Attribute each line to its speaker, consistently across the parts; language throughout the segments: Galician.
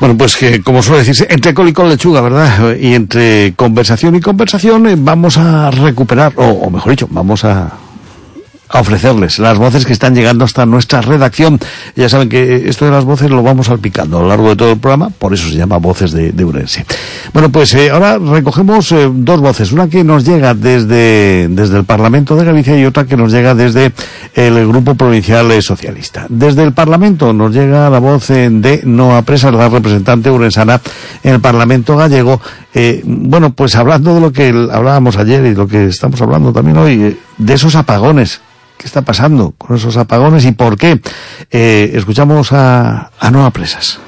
Speaker 1: Bueno, pues que, como suele decirse, entre col y con lechuga, ¿verdad? Y entre conversación y conversación vamos a recuperar, o mejor dicho, vamos a ofrecerles las voces que están llegando hasta nuestra redacción. Ya saben que esto de las voces lo vamos salpicando a lo largo de todo el programa, por eso se llama Voces de Ourense. Bueno, pues ahora recogemos dos voces, una que nos llega desde el Parlamento de Galicia y otra que nos llega desde el Grupo Provincial Socialista. Desde el Parlamento nos llega la voz de Noa Presas, la representante ourensana en el Parlamento gallego. Bueno, pues hablando de lo que hablábamos ayer y lo que estamos hablando también hoy, de esos apagones. ¿Qué está pasando con esos apagones y por qué? Escuchamos a Noa Presas.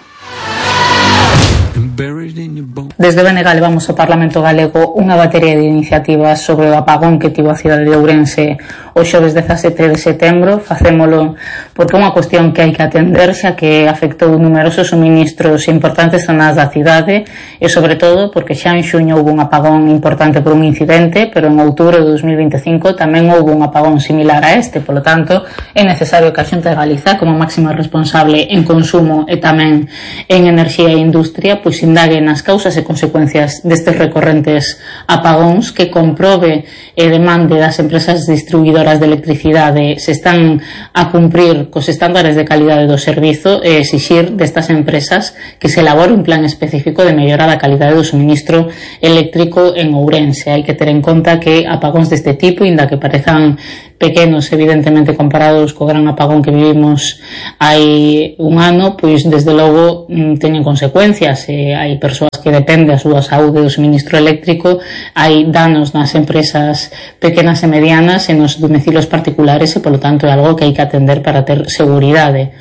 Speaker 2: Desde BNG levamos ao Parlamento Galego unha batería de iniciativas sobre o apagón que tivo a cidade de Ourense o xoves 17 de setembro. Facémolo porque é unha cuestión que hai que atender, xa que afectou numerosos suministros importantes zonas da cidade e sobre todo porque xa en xuño houve un apagón importante por un incidente, pero en outubro de 2025 tamén houve un apagón similar a este. Polo tanto, é necesario que a Xunta de Galiza, como máxima responsable en consumo e tamén en enerxía e industria, pois indague nas causas e consecuencias destes recorrentes apagóns, que comprobe e demande das empresas distribuidoras de electricidade se están a cumprir cos estándares de calidade do servizo e exixir destas empresas que se elabore un plan específico de mellora da calidade do suministro eléctrico en Ourense. Hai que ter en conta que apagóns deste tipo, inda que parezan pequenos, evidentemente, comparados co gran apagón que vivimos hai un ano, pois desde logo teñen consecuencias. Hai persoas que depende a súa saúde do suministro eléctrico, hai danos nas empresas pequenas e medianas e nos domicilios particulares e, polo tanto, é algo que hai que atender para ter seguridade.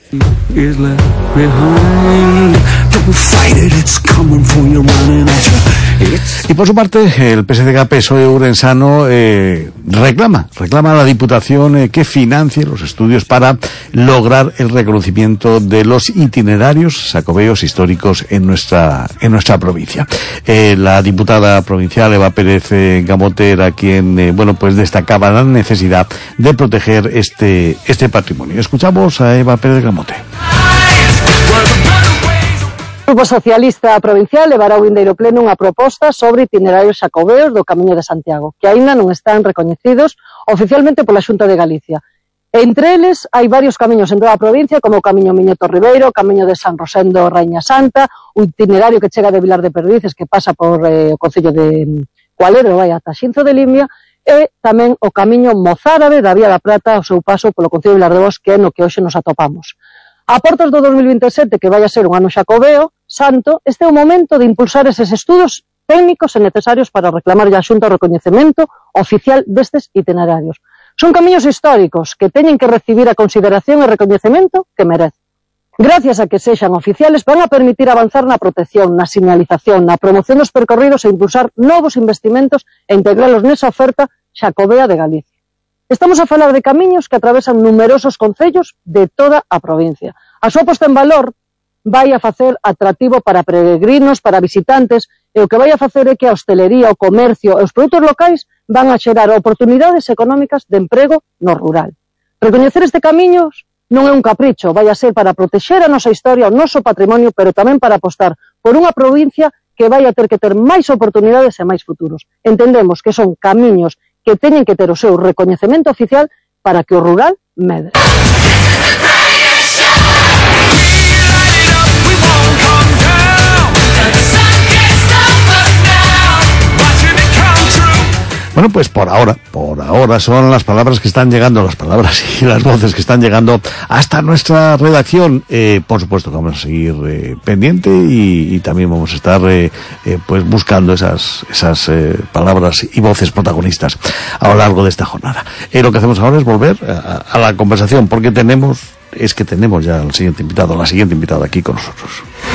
Speaker 1: Y por su parte, el PSDG-PSOE ourensano reclama a la Diputación que financie los estudios para lograr el reconocimiento de los itinerarios sacobeos históricos en nuestra provincia. La diputada provincial Eva Pérez Gamote era quien, bueno, pues destacaba la necesidad de proteger este patrimonio. Escuchamos a Eva Pérez Gamote.
Speaker 3: O Grupo Socialista Provincial levará ao vindeiro pleno unha proposta sobre itinerarios xacobeos do Camiño de Santiago, que aínda non están recoñecidos oficialmente pola Xunta de Galicia. Entre eles hai varios camiños en toda a provincia, como o Camiño Miñeto Ribeiro, o Camiño de San Rosendo Raíña Santa, o itinerario que chega de Vilar de Perdices, que pasa por o concello de Cualero e vai ata Xinzo de Limia, e tamén o Camiño Mozárabe da Vía da Prata ao seu paso polo concello de Vilar de Bos, que é no que hoxe nos atopamos. A portas do 2027, que vai a ser un ano xacobeo santo, este é o momento de impulsar eses estudos técnicos e necesarios para reclamar a Xunta o recoñecemento oficial destes itinerarios. Son camiños históricos que teñen que recibir a consideración e recoñecemento que merecen. Gracias a que sexan oficiales, van a permitir avanzar na protección, na señalización, na promoción dos percorridos e impulsar novos investimentos e integralos nesa oferta xacobea de Galicia. Estamos a falar de camiños que atravesan numerosos concellos de toda a provincia. A súa posta en valor vai a facer atractivo para peregrinos, para visitantes, e o que vai a facer é que a hostelería, o comercio e os produtos locais van a xerar oportunidades económicas de emprego no rural. Recoñecer este camiño non é un capricho, vai a ser para protexer a nosa historia, o noso patrimonio, pero tamén para apostar por unha provincia que vai a ter que ter máis oportunidades e máis futuros. Entendemos que son camiños que teñen que ter o seu recoñecemento oficial para que o rural medre.
Speaker 1: Bueno, pues por ahora son las palabras que están llegando, las palabras y las voces que están llegando hasta nuestra redacción. Por supuesto que vamos a seguir pendiente y también vamos a estar pues buscando esas palabras y voces protagonistas a lo largo de esta jornada. Lo que hacemos ahora es volver a la conversación, porque tenemos ya al siguiente invitado, la siguiente invitada aquí con nosotros.